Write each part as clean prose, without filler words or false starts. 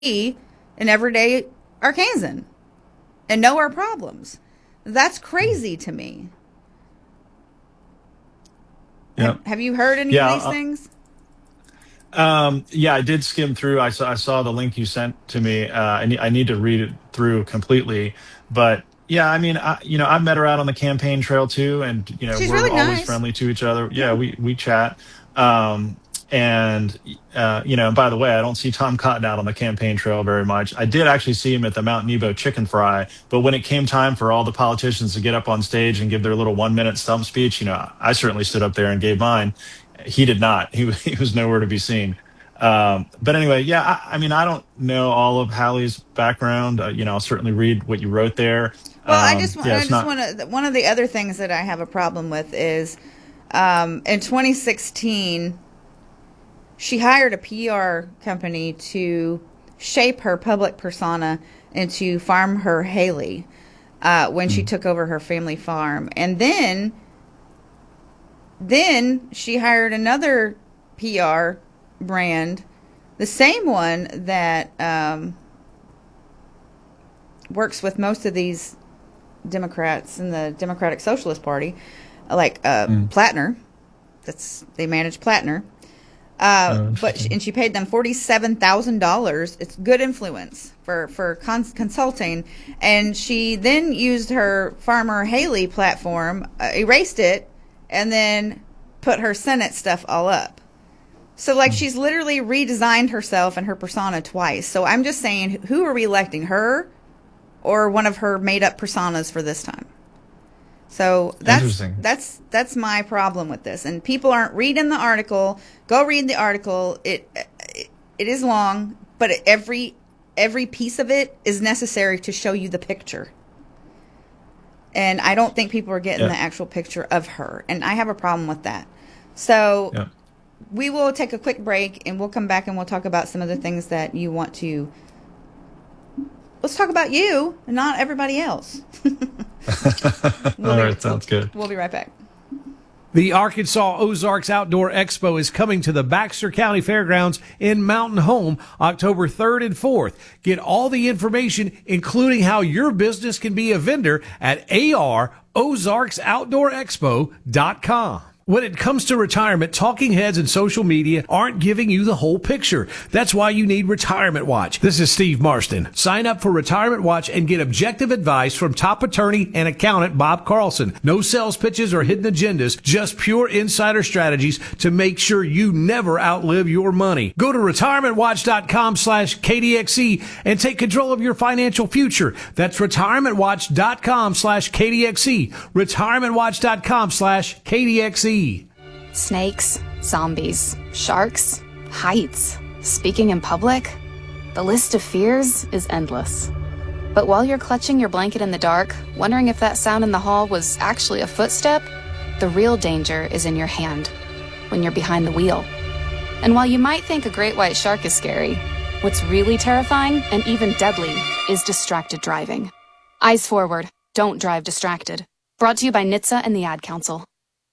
be an everyday Arkansan and know our problems. That's crazy to me. Yep. Have you heard any of Yeah. these things? Yeah, I did skim through. I saw the link you sent to me. I need to read it through completely. But yeah, I mean, I've met her out on the campaign trail too, and She's we're really always nice. friendly to each other. Yeah, Yeah. we chat. Um, and and by the way, I don't see Tom Cotton out on the campaign trail very much. I did actually see him at the Mount Nebo chicken fry, but when it came time for all the politicians to get up on stage and give their little 1 minute stump speech, I certainly stood up there and gave mine. He did not. He was nowhere to be seen. But anyway, yeah, I mean, I don't know all of Hallie's background. I'll certainly read what you wrote there. Well, Yeah, I it's just not. want to. One of the other things that I have a problem with is, in 2016, she hired a PR company to shape her public persona and to farm her Haley when she Mm, took over her family farm, and then she hired another PR brand, the same one that works with most of these Democrats in the Democratic Socialist Party, like mm. Plattner. They manage Plattner. Oh, And interesting. she paid them $47,000. It's good influence for consulting, and she then used her Farmer Haley platform, erased it, and then put her Senate stuff all up. So like Mm. she's literally redesigned herself and her persona twice. So I'm just saying, who are we electing, her or one of her made up personas for this time? So Interesting. that's my problem with this. And people aren't reading the article. Go read the article. It is long, but every piece of it is necessary to show you the picture. And I don't think people are getting Yeah, the actual picture of her. And I have a problem with that. So yeah. we will take a quick break and we'll come back and we'll talk about some of the things that you want to. Let's talk about you and not everybody else. All right, sounds good. We'll be right back. The Arkansas Ozarks Outdoor Expo is coming to the Baxter County Fairgrounds in Mountain Home October 3rd and 4th. Get all the information, including how your business can be a vendor at arozarksoutdoorexpo.com. When it comes to retirement, talking heads and social media aren't giving you the whole picture. That's why you need Retirement Watch. This is Steve Marston. Sign up for Retirement Watch and get objective advice from top attorney and accountant Bob Carlson. No sales pitches or hidden agendas, just pure insider strategies to make sure you never outlive your money. Go to retirementwatch.com/KDXE and take control of your financial future. That's retirementwatch.com/KDXE. Retirementwatch.com/KDXE. Snakes, zombies, sharks, heights, speaking in public. The list of fears is endless. But while you're clutching your blanket in the dark, wondering if that sound in the hall was actually a footstep, the real danger is in your hand, when you're behind the wheel. And while you might think a great white shark is scary, what's really terrifying and even deadly is distracted driving. Eyes forward, don't drive distracted. Brought to you by NHTSA and the Ad Council.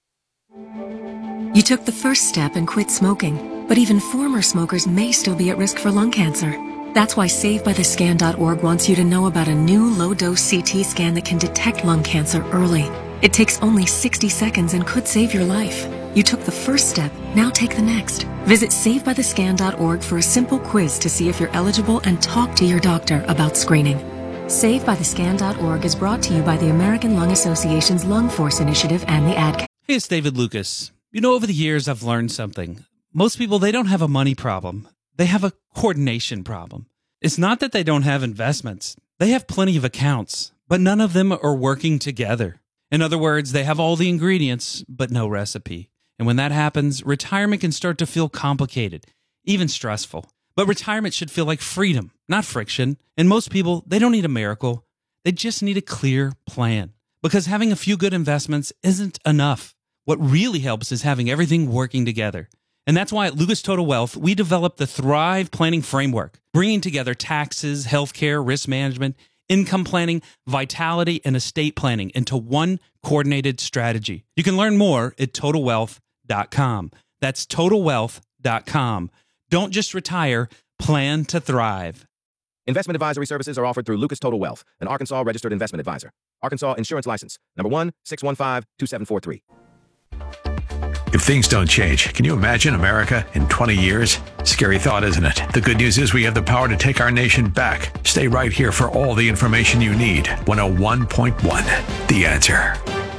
You took the first step and quit smoking, but even former smokers may still be at risk for lung cancer. That's why SaveByTheScan.org wants you to know about a new low-dose CT scan that can detect lung cancer early. It takes only 60 seconds and could save your life. You took the first step, now take the next. Visit SaveByTheScan.org for a simple quiz to see if you're eligible and talk to your doctor about screening. SaveByTheScan.org is brought to you by the American Lung Association's Lung Force Initiative and the Ad Council. Hey, it's David Lucas. Over the years, I've learned something. Most people, they don't have a money problem. They have a coordination problem. It's not that they don't have investments. They have plenty of accounts, but none of them are working together. In other words, they have all the ingredients, but no recipe. And when that happens, retirement can start to feel complicated, even stressful. But retirement should feel like freedom, not friction. And most people, they don't need a miracle. They just need a clear plan. Because having a few good investments isn't enough. What really helps is having everything working together. And that's why at Lucas Total Wealth, we developed the Thrive Planning Framework, bringing together taxes, healthcare, risk management, income planning, vitality, and estate planning into one coordinated strategy. You can learn more at TotalWealth.com. That's TotalWealth.com. Don't just retire, plan to thrive. Investment advisory services are offered through Lucas Total Wealth, an Arkansas registered investment advisor. Arkansas Insurance License, number 1-615-2743. If things don't change, can you imagine America in 20 years? Scary thought, isn't it? The good news is we have the power to take our nation back. Stay right here for all the information you need. 101.1, The Answer.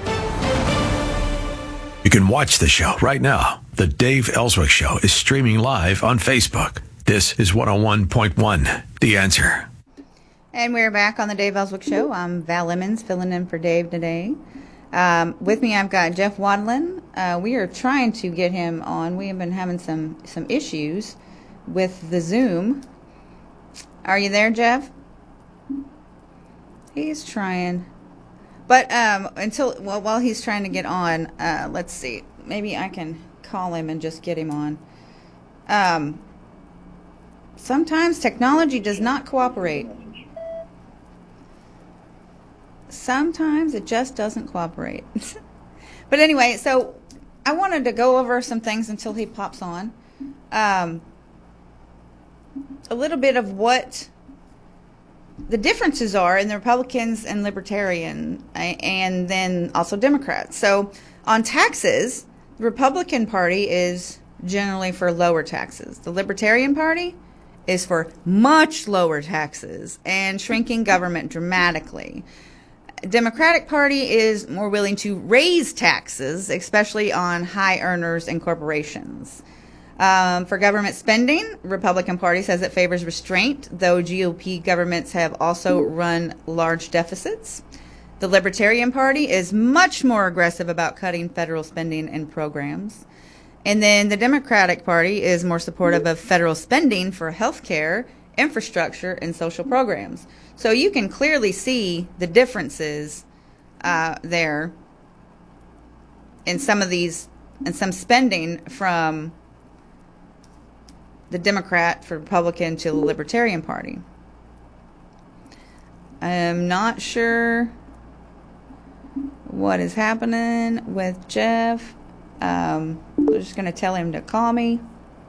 You can watch the show right now. The Dave Ellswick Show is streaming live on Facebook. This is 101.1, The Answer. And we're back on the Dave Ellswick Show. I'm Val Emmons, filling in for Dave today. With me, I've got Jeff Wadlin. We are trying to get him on. We have been having some issues with the Zoom. Are you there, Jeff? He's trying. But while he's trying to get on, let's see. Maybe I can call him and just get him on. Sometimes technology does not cooperate. Sometimes it just doesn't cooperate. But anyway, so I wanted to go over some things until he pops on. A little bit of what the differences are in the Republicans and Libertarian, and then also Democrats. So on taxes, the Republican Party is generally for lower taxes. The Libertarian Party is for much lower taxes and shrinking government dramatically. Democratic Party is more willing to raise taxes, especially on high earners and corporations. For government spending, Republican Party says it favors restraint, though GOP governments have also run large deficits. The Libertarian Party is much more aggressive about cutting federal spending and programs. And then the Democratic Party is more supportive of federal spending for health care, infrastructure, and social programs. So you can clearly see the differences there in some of these, and some spending from the Democrat, for Republican, to the Libertarian Party. I'm not sure what is happening with Jeff. We're just going to tell him to call me.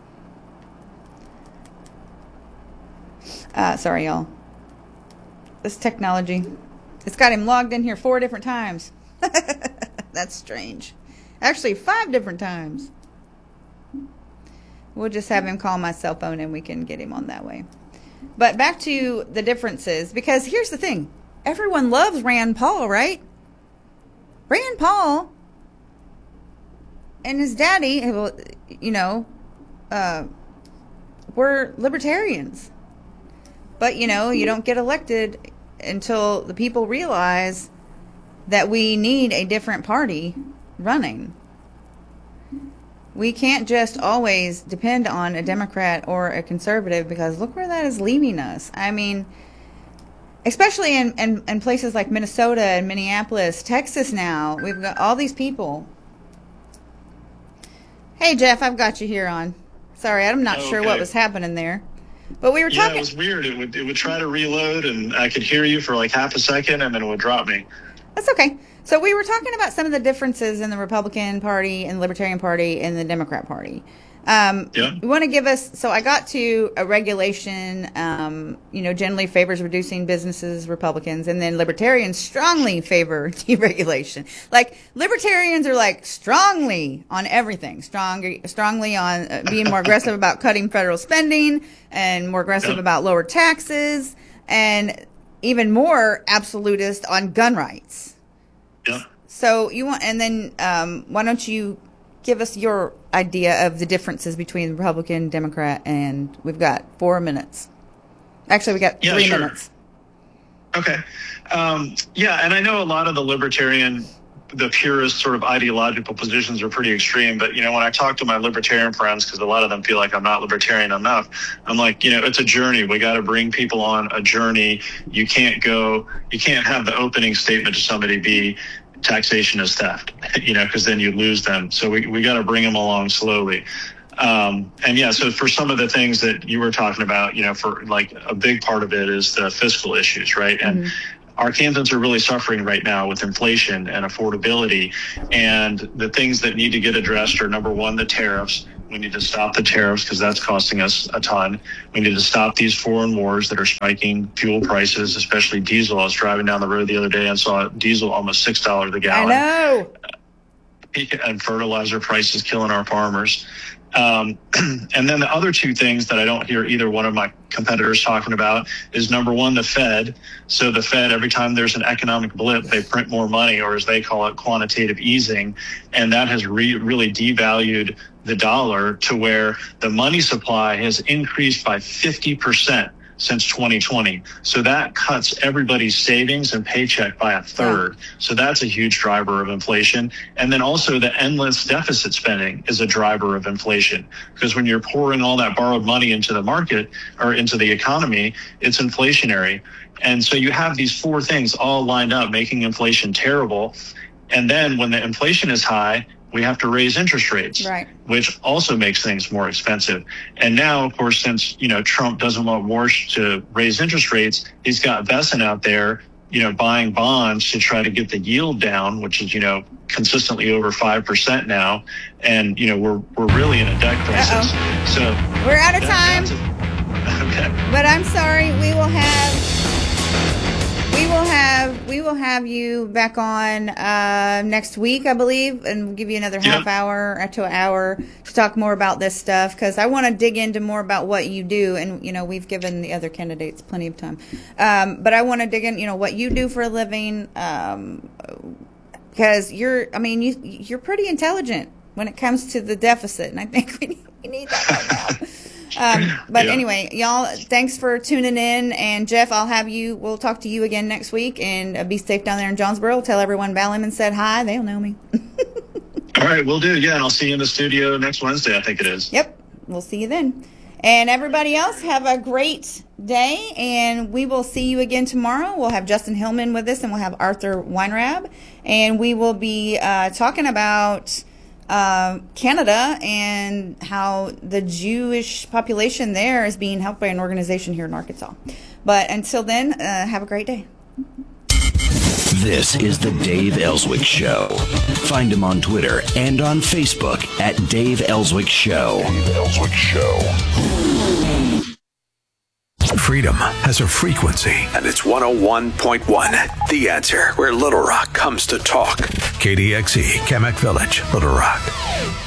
Sorry, y'all. This technology, it's got him logged in here 4 different times. That's strange. Actually, 5 different times. We'll just have him call my cell phone and we can get him on that way. But back to the differences, because here's the thing. Everyone loves Rand Paul, right? Rand Paul and his daddy, were libertarians. But, you don't get elected until the people realize that we need a different party running. We can't just always depend on a Democrat or a conservative, because look where that is leaving us. I mean, especially in places like Minnesota and Minneapolis, Texas now, we've got all these people. Hey, Jeff, I've got you here on. Sorry, I'm not sure what was happening there. But we were talking. Yeah, it was weird. It would try to reload, and I could hear you for like half a second, and then it would drop me. That's okay. So we were talking about some of the differences in the Republican Party and the Libertarian Party and the Democrat Party. You want to give us, so I got to a regulation, generally favors reducing businesses, Republicans, and then Libertarians strongly favor deregulation. Like, Libertarians are like strongly on everything, strongly on being more aggressive about cutting federal spending and more aggressive about lower taxes, and even more absolutist on gun rights. Yeah. So why don't you give us your idea of the differences between Republican, Democrat, and we've got 4 minutes. Actually, we got 3 minutes. Okay. And I know a lot of the libertarian, the purest sort of ideological positions are pretty extreme. But, when I talk to my libertarian friends, because a lot of them feel like I'm not libertarian enough, I'm like, it's a journey. We got to bring people on a journey. You can't have the opening statement to somebody be taxation is theft, because then you lose them. So we got to bring them along slowly. So for some of the things that you were talking about, for like a big part of it is the fiscal issues, right? And Arkansans are really suffering right now with inflation and affordability. And the things that need to get addressed are, number one, the tariffs. We need to stop the tariffs because that's costing us a ton. We need to stop these foreign wars that are spiking fuel prices, especially diesel. I was driving down the road the other day and saw diesel almost $6 a gallon. I know. And fertilizer prices killing our farmers. And then the other two things that I don't hear either one of my competitors talking about is, number one, the Fed. So the Fed, every time there's an economic blip, they print more money, or as they call it, quantitative easing. And that has really devalued the dollar to where the money supply has increased by 50% since 2020. So that cuts everybody's savings and paycheck by a third. So that's a huge driver of inflation. And then also the endless deficit spending is a driver of inflation, because when you're pouring all that borrowed money into the market or into the economy, it's inflationary. And so you have these four things all lined up, making inflation terrible. And then when the inflation is high, we have to raise interest rates, right, which also makes things more expensive. And now, of course, since, Trump doesn't want Warsh to raise interest rates, he's got Bessent out there, buying bonds to try to get the yield down, which is, consistently over 5% now. And, we're really in a debt crisis. Uh-oh. So we're out of time. Okay. But I'm sorry, we will have you back on next week, I believe, and we'll give you another half hour to an hour to talk more about this stuff, because I want to dig into more about what you do. And we've given the other candidates plenty of time, but I want to dig in what you do for a living, because you're pretty intelligent when it comes to the deficit, and I think we need that right now. Anyway, y'all, thanks for tuning in. And Jeff, we'll talk to you again next week, and be safe down there in Jonesboro. Tell everyone Val Lemon said hi. They'll know me. All right, we'll do. Yeah, and I'll see you in the studio next Wednesday, I think it is. Yep. We'll see you then. And everybody else, have a great day, and we will see you again tomorrow. We'll have Justin Hillman with us, and we'll have Arthur Weinrab, and we will be talking about Canada and how the Jewish population there is being helped by an organization here in Arkansas. But until then, have a great day. This is the Dave Ellswick Show. Find him on Twitter and on Facebook at Dave Ellswick Show. Dave Ellswick Show. Freedom has a frequency, and it's 101.1. The Answer, where Little Rock comes to talk. KDXE, Kamak Village, Little Rock.